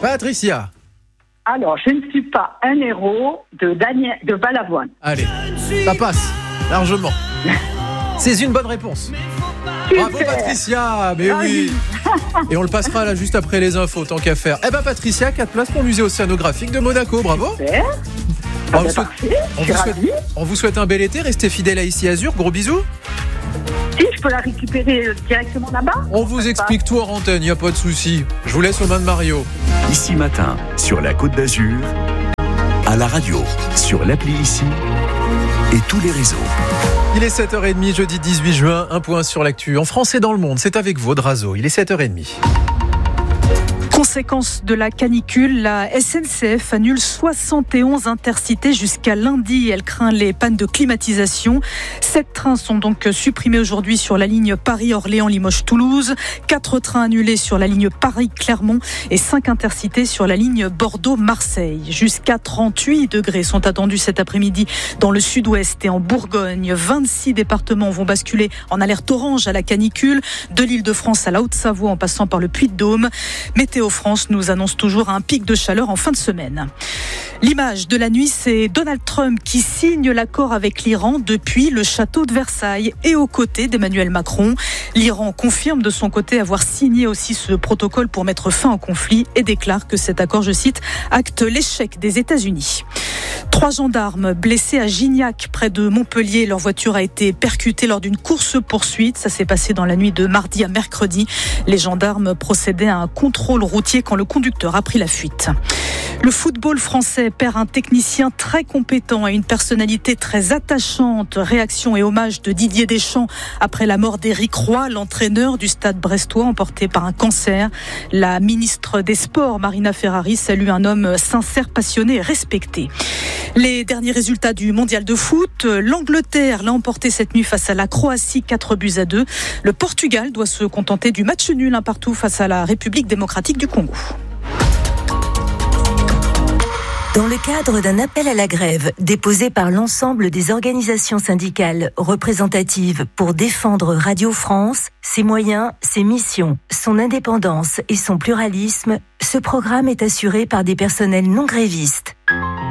Patricia. Alors, je ne suis pas un héros de Balavoine. Allez, ça passe, largement. C'est une bonne réponse. Super. Bravo Patricia, mais oui. Et on le passera là juste après les infos, tant qu'à faire. Eh ben Patricia, 4 places pour le musée océanographique de Monaco, bravo. Super. On vous souhaite un bel été, restez fidèles à Ici Azur, gros bisous. Si, je peux la récupérer directement là-bas. On vous explique tout en antenne, il n'y a pas de souci. Je vous laisse aux mains de Mario. Ici Matin, sur la Côte d'Azur, à la radio, sur l'appli Ici et tous les réseaux. Il est 7h30, jeudi 18 juin, un point sur l'actu. En France et dans le monde, c'est avec Vaudrazo, il est 7h30. Conséquence de la canicule, la SNCF annule 71 intercités jusqu'à lundi. Elle craint les pannes de climatisation. 7 trains sont donc supprimés aujourd'hui sur la ligne Paris-Orléans-Limoges-Toulouse. 4 trains annulés sur la ligne Paris-Clermont et 5 intercités sur la ligne Bordeaux-Marseille. Jusqu'à 38 degrés sont attendus cet après-midi dans le sud-ouest et en Bourgogne. 26 départements vont basculer en alerte orange à la canicule, de l'Île-de-France à la Haute-Savoie en passant par le Puy-de-Dôme. Météo France nous annonce toujours un pic de chaleur en fin de semaine. L'image de la nuit, c'est Donald Trump qui signe l'accord avec l'Iran depuis le château de Versailles et aux côtés d'Emmanuel Macron. L'Iran confirme de son côté avoir signé aussi ce protocole pour mettre fin au conflit et déclare que cet accord, je cite, acte l'échec des États-Unis. 3 gendarmes blessés à Gignac, près de Montpellier. Leur voiture a été percutée lors d'une course-poursuite. Ça s'est passé dans la nuit de mardi à mercredi. Les gendarmes procédaient à un contrôle routier quand le conducteur a pris la fuite. Le football français perd un technicien très compétent et une personnalité très attachante. Réaction et hommage de Didier Deschamps après la mort d'Éric Roy, l'entraîneur du Stade brestois emporté par un cancer. La ministre des Sports, Marina Ferrari, salue un homme sincère, passionné et respecté. Les derniers résultats du mondial de foot. L'Angleterre l'a emporté cette nuit face à la Croatie, 4-2. Le Portugal doit se contenter du match nul 1-1 face à la République démocratique du Congo. Dans le cadre d'un appel à la grève déposé par l'ensemble des organisations syndicales représentatives pour défendre Radio France, ses moyens, ses missions, son indépendance et son pluralisme, ce programme est assuré par des personnels non grévistes.